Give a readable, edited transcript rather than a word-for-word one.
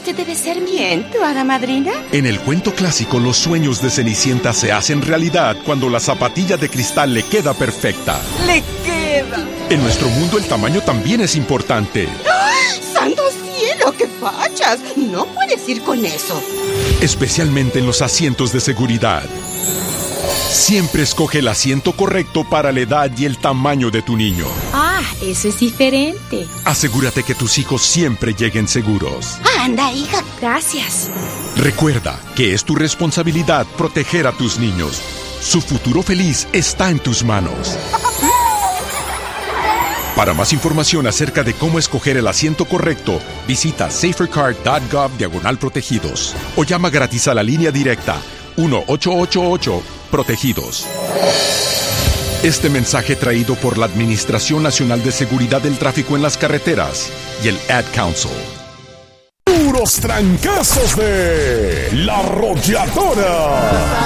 Usted debe ser mi hada madrina. En el cuento clásico, los sueños de Cenicienta se hacen realidad cuando la zapatilla de cristal le queda perfecta. ¡Le queda! En nuestro mundo, el tamaño también es importante. ¡Ay, santo cielo! ¡Qué fachas! No puedes ir con eso. Especialmente en los asientos de seguridad. Siempre escoge el asiento correcto para la edad y el tamaño de tu niño. Ah, eso es diferente. Asegúrate que tus hijos siempre lleguen seguros. Anda, hija. Gracias. Recuerda que es tu responsabilidad proteger a tus niños. Su futuro feliz está en tus manos. Para más información acerca de cómo escoger el asiento correcto, visita safercar.gov/protegidos o llama gratis a la línea directa 1-888-PROTEGIDOS. Este mensaje traído por la Administración Nacional de Seguridad del Tráfico en las Carreteras y el Ad Council. Puros trancazos de La Arrolladora.